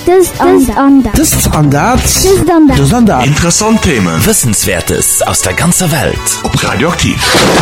Interessante Themen, Wissenswertes aus der ganzen Welt. Ob Radioaktiv.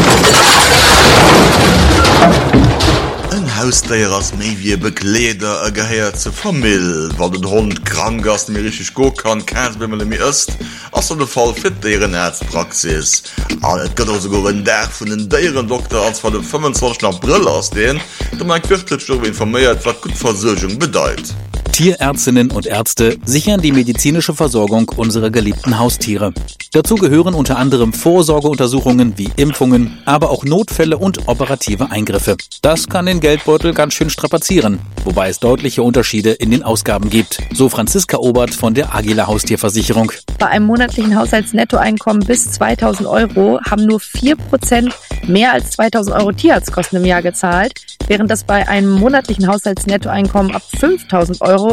Ein Haustier aus wie Bekleder gehört zur Familie, weil der Hund krank ist, mir richtig gut kann, keins wenn man mir ist. Also der Fall für deren Arztpraxis. Es gibt auch sogar einen Tag von den Dierendoktor, als von dem 25. April ausgehen, der mein Quirtlich darüber informiert, was Gutversorgung bedeutet. Tierärztinnen und Ärzte sichern die medizinische Versorgung unserer geliebten Haustiere. Dazu gehören unter anderem Vorsorgeuntersuchungen wie Impfungen, aber auch Notfälle und operative Eingriffe. Das kann den Geldbeutel ganz schön strapazieren, wobei es deutliche Unterschiede in den Ausgaben gibt, so Franziska Obert von der Agila Haustierversicherung. Bei einem monatlichen Haushaltsnettoeinkommen bis 2.000 € haben nur 4% mehr als 2.000 € Tierarztkosten im Jahr gezahlt, während das bei einem monatlichen Haushaltsnettoeinkommen ab 5.000 €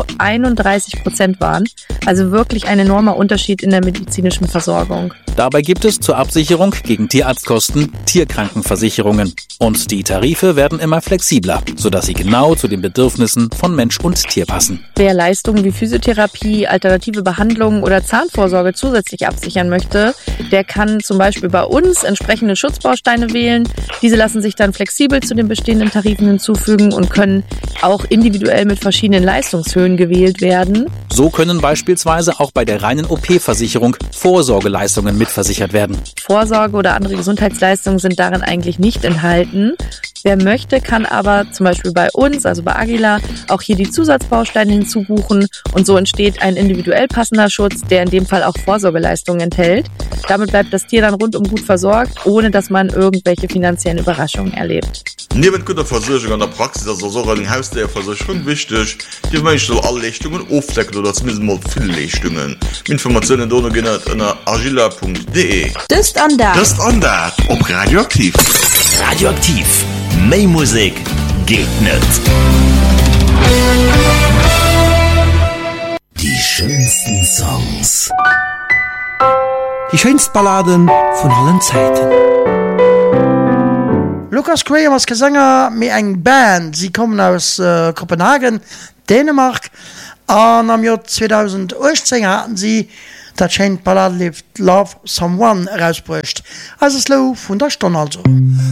31% waren. Also wirklich ein enormer Unterschied in der medizinischen Versorgung. Dabei gibt es zur Absicherung gegen Tierarztkosten Tierkrankenversicherungen. Und die Tarife werden immer flexibler, sodass sie genau zu den Bedürfnissen von Mensch und Tier passen. Wer Leistungen wie Physiotherapie, alternative Behandlungen oder Zahnvorsorge zusätzlich absichern möchte, der kann zum Beispiel bei uns entsprechende Schutzbausteine wählen. Diese lassen sich dann flexibel zu den bestehenden Tarifen hinzufügen und können auch individuell mit verschiedenen Leistungshöhen gewählt werden. So können beispielsweise auch bei der reinen OP-Versicherung Vorsorgeleistungen mitversichert werden. Vorsorge oder andere Gesundheitsleistungen sind darin eigentlich nicht enthalten. Wer möchte, kann aber zum Beispiel bei uns, also bei Agila, auch hier die Zusatzbausteine hinzubuchen und so entsteht ein individuell passender Schutz, der in dem Fall auch Vorsorgeleistungen enthält. Damit bleibt das Tier dann rundum gut versorgt, ohne dass man irgendwelche finanziellen Überraschungen erlebt. Neben guter Versorgung an der Praxis ist also eine Haustierversicherung wichtig, die möchte alle Leistungen aufdecken oder zumindest mal viele Leistungen. Informationen gehen unter agila.de. Das Standard. Ob Radioaktiv. Radioaktiv. Mehr Musik geht nicht. Die schönsten Songs. Die schönsten Balladen von allen Zeiten. Lukas Graham als Gesänger mit einer Band. Sie kommen aus Kopenhagen, Dänemark. Und am Jahr 2018 hatten sie das schöne Ballade Love Someone herausgebracht. Also slow von der Stunde also.